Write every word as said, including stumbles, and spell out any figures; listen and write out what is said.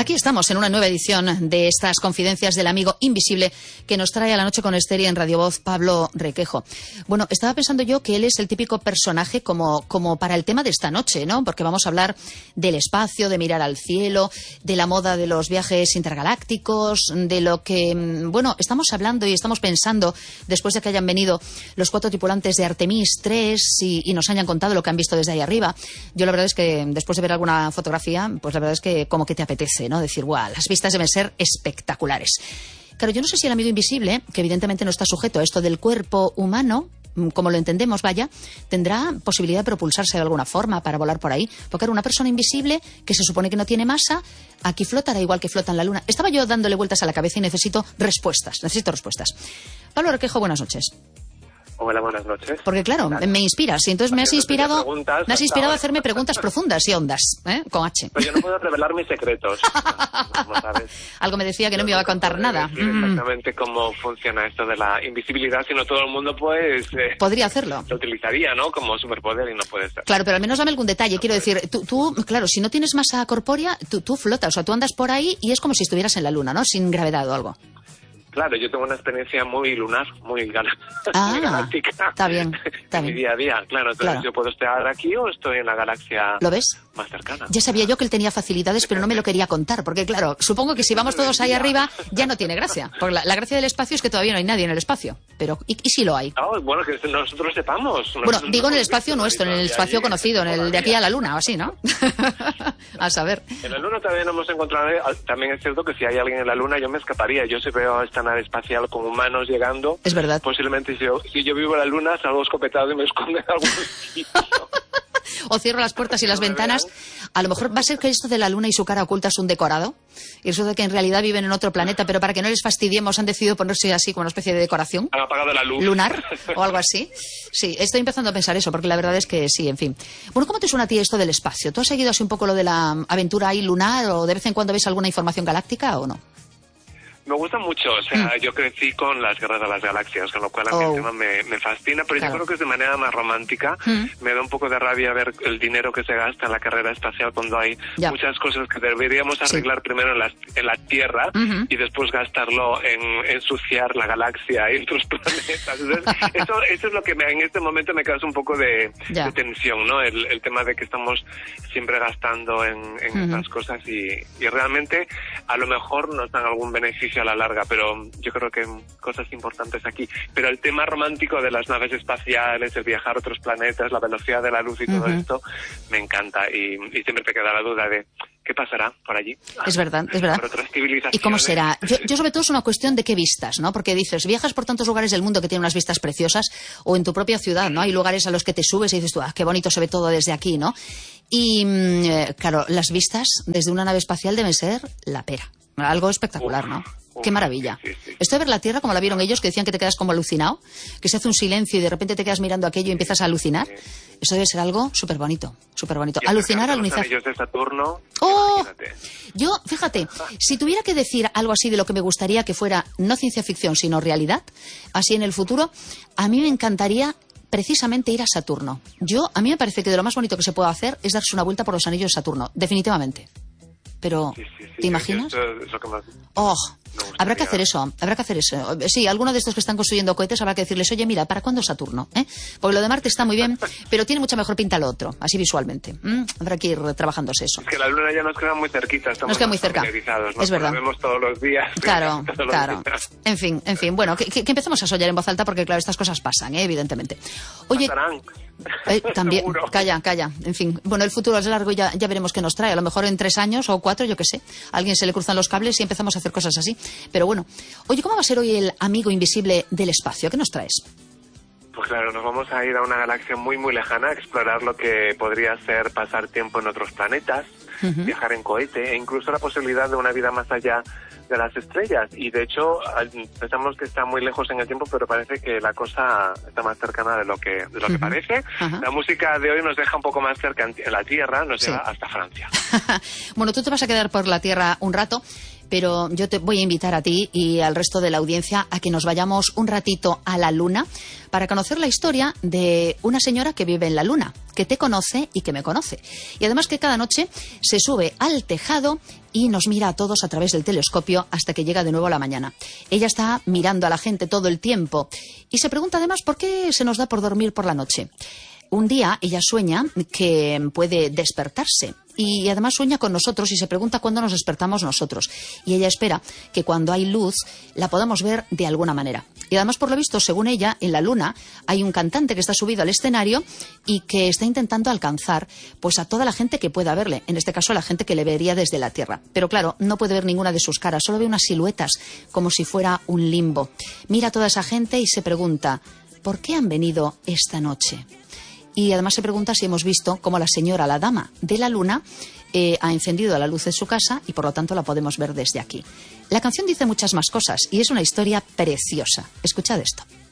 Aquí estamos en una nueva edición de estas confidencias del amigo invisible que nos trae a la noche con Esther y en Radio Voz Pablo Requejo. Bueno, estaba pensando yo que él es el típico personaje como, como para el tema de esta noche, ¿no? Porque vamos a hablar del espacio, de mirar al cielo, de la moda de los viajes intergalácticos, de lo que, bueno, estamos hablando y estamos pensando después de que hayan venido los cuatro tripulantes de Artemis tres y, y nos hayan contado lo que han visto desde ahí arriba. Yo la verdad es que después de ver alguna fotografía, pues la verdad es que como que te apetece, ¿no? Decir, guau, las vistas deben ser espectaculares. Claro, yo no sé si el amigo invisible, que evidentemente no está sujeto a esto del cuerpo humano, como lo entendemos, vaya, tendrá posibilidad de propulsarse de alguna forma para volar por ahí. Porque era una persona invisible que se supone que no tiene masa, aquí flotará igual que flota en la luna. Estaba yo dándole vueltas a la cabeza y necesito respuestas, necesito respuestas. Pablo Requejo, buenas noches. Hola, buenas noches. Porque claro, me inspiras y entonces me has inspirado, me has inspirado a hacerme preguntas profundas y hondas, ¿eh? Con H. Pero yo no puedo revelar mis secretos, como sabes. Algo me decía que no, no me iba a contar nada. Exactamente cómo funciona esto de la invisibilidad, si no todo el mundo pues... Eh, podría hacerlo. Lo utilizaría, ¿no? Como superpoder y no puede ser. Claro, pero al menos dame algún detalle. No Quiero decir, tú, tú, claro, si no tienes masa corpórea, tú, tú flotas, o sea, tú andas por ahí y es como si estuvieras en la luna, ¿no? Sin gravedad o algo. Claro, yo tengo una experiencia muy lunar, muy, gal ah, muy galáctica. Está bien, está bien. En mi día a día, claro. Entonces claro. Yo puedo estar aquí o estoy en la galaxia ¿Lo ves? Más cercana. Ya sabía yo que él tenía facilidades, pero no me lo quería contar. Porque claro, supongo que si vamos todos ahí arriba ya no tiene gracia. Porque la, la gracia del espacio es que todavía no hay nadie en el espacio. Pero, ¿y, y si lo hay? Oh, bueno, que nosotros sepamos. Nosotros bueno, digo en el espacio nuestro, en el espacio conocido, en el de aquí a la luna, o así, ¿no? A saber. En la luna todavía no hemos encontrado... También es cierto que si hay alguien en la luna yo me escaparía. Yo si veo esta nave espacial con humanos llegando... Es verdad. Posiblemente si yo, si yo vivo en la luna salgo escopetado y me escondo en algún sitio. O cierro las puertas y las no ventanas. Vean. A lo mejor va a ser que esto de la luna y su cara oculta es un decorado. Y eso de que en realidad viven en otro planeta, pero para que no les fastidiemos han decidido ponerse así como una especie de decoración. Han apagado la luz. Lunar o algo así. Sí, estoy empezando a pensar eso, porque la verdad es que sí, en fin. Bueno, ¿cómo te suena a ti esto del espacio? ¿Tú has seguido así un poco lo de la aventura ahí lunar o de vez en cuando ves alguna información galáctica o no? Me gusta mucho, o sea, mm. yo crecí con las guerras de las galaxias, con lo cual a mí oh. el tema me, me fascina, pero claro. Yo creo que es de manera más romántica. Mm. Me da un poco de rabia ver el dinero que se gasta en la carrera espacial cuando hay ya. muchas cosas que deberíamos arreglar sí. primero en la, en la Tierra uh-huh. y después gastarlo en ensuciar la galaxia y otros planetas. Entonces, eso, eso es lo que me, en este momento me causa un poco de, de tensión, ¿no? El, el tema de que estamos siempre gastando en, en uh-huh. estas cosas y, y realmente a lo mejor nos dan algún beneficio a la larga, pero yo creo que cosas importantes aquí. Pero el tema romántico de las naves espaciales, el viajar a otros planetas, la velocidad de la luz y todo uh-huh. esto, me encanta. Y, y siempre te queda la duda de qué pasará por allí. Es verdad, es verdad. Por otras civilizaciones. ¿Y cómo será? Yo, yo sobre todo es una cuestión de qué vistas, ¿no? Porque dices, viajas por tantos lugares del mundo que tienen unas vistas preciosas, o en tu propia ciudad, ¿no? Hay lugares a los que te subes y dices tú, ah, qué bonito se ve todo desde aquí, ¿no? Y, eh, claro, las vistas desde una nave espacial deben ser la pera. Algo espectacular, Uf. ¿no? Qué maravilla. Sí, sí. Esto de ver la Tierra, como la vieron ellos, que decían que te quedas como alucinado, que se hace un silencio y de repente te quedas mirando aquello y empiezas a alucinar. Sí, sí. Eso debe ser algo súper bonito, súper bonito. Alucinar, alucinar. Los anillos de Saturno, ¡oh! Imagínate. Yo, fíjate, si tuviera que decir algo así de lo que me gustaría que fuera no ciencia ficción, sino realidad, así en el futuro, a mí me encantaría precisamente ir a Saturno. Yo, a mí me parece que de lo más bonito que se puede hacer es darse una vuelta por los anillos de Saturno, definitivamente. Pero, sí, sí, sí, ¿te imaginas? Eso es lo que más... Oh, habrá que hacer eso, habrá que hacer eso. Sí, alguno de estos que están construyendo cohetes habrá que decirles, oye, mira, ¿para cuándo Saturno? ¿Eh? Porque lo de Marte está muy bien, pero tiene mucha mejor pinta lo otro, así visualmente. ¿Mm? Habrá que ir trabajándose eso. Es que la Luna ya nos queda muy cerquita, estamos nos queda muy cerca. ¿no? Es verdad. Lo vemos todos los días. Claro, todos claro. Los días. En fin, en fin. Bueno, que, que, que empecemos a soñar en voz alta porque, claro, estas cosas pasan, ¿eh? Evidentemente. Oye... Pasarán. Eh, también, Seguro. calla, calla. En fin, bueno, el futuro es largo y ya, ya veremos qué nos trae. A lo mejor en tres años o cuatro, yo qué sé. A alguien se le cruzan los cables y empezamos a hacer cosas así. Pero bueno, oye, ¿cómo va a ser hoy el amigo invisible del espacio? ¿Qué nos traes? Pues claro, nos vamos a ir a una galaxia muy, muy lejana, a explorar lo que podría ser pasar tiempo en otros planetas, uh-huh. viajar en cohete e incluso la posibilidad de una vida más allá de las estrellas. Y de hecho, pensamos que está muy lejos en el tiempo, pero parece que la cosa está más cercana de lo que, de lo uh-huh. que parece. Uh-huh. La música de hoy nos deja un poco más cerca en la Tierra, nos sí. lleva hasta Francia. Bueno, tú te vas a quedar por la Tierra un rato, pero yo te voy a invitar a ti y al resto de la audiencia a que nos vayamos un ratito a la Luna para conocer la historia de una señora que vive en la Luna, que te conoce y que me conoce. Y además que cada noche se sube al tejado y nos mira a todos a través del telescopio hasta que llega de nuevo la mañana. Ella está mirando a la gente todo el tiempo y se pregunta además por qué se nos da por dormir por la noche. Un día ella sueña que puede despertarse y además sueña con nosotros y se pregunta cuándo nos despertamos nosotros. Y ella espera que cuando hay luz la podamos ver de alguna manera. Y además, por lo visto, según ella, en la Luna hay un cantante que está subido al escenario y que está intentando alcanzar pues a toda la gente que pueda verle. En este caso, a la gente que le vería desde la Tierra. Pero claro, no puede ver ninguna de sus caras, solo ve unas siluetas, como si fuera un limbo. Mira a toda esa gente y se pregunta, ¿por qué han venido esta noche? Y además se pregunta si hemos visto cómo la señora, la dama de la Luna, eh, ha encendido la luz de su casa y por lo tanto la podemos ver desde aquí. La canción dice muchas más cosas y es una historia preciosa. Escuchad esto.